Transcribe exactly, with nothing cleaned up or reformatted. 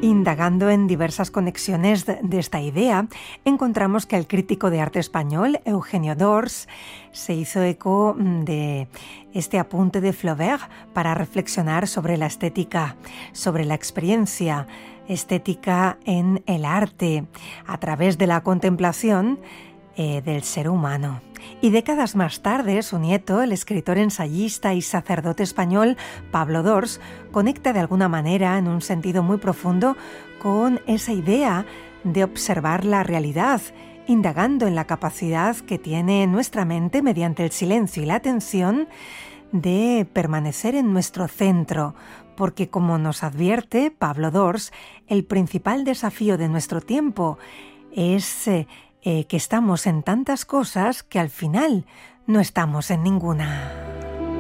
Indagando en diversas conexiones de esta idea, encontramos que el crítico de arte español, Eugenio d'Ors, se hizo eco de este apunte de Flaubert para reflexionar sobre la estética, sobre la experiencia estética en el arte, a través de la contemplación eh, del ser humano. Y décadas más tarde, su nieto, el escritor, ensayista y sacerdote español Pablo d'Ors, conecta de alguna manera, en un sentido muy profundo, con esa idea de observar la realidad, indagando en la capacidad que tiene nuestra mente, mediante el silencio y la atención, de permanecer en nuestro centro, porque, como nos advierte Pablo d'Ors, el principal desafío de nuestro tiempo es eh, eh, que estamos en tantas cosas que al final no estamos en ninguna.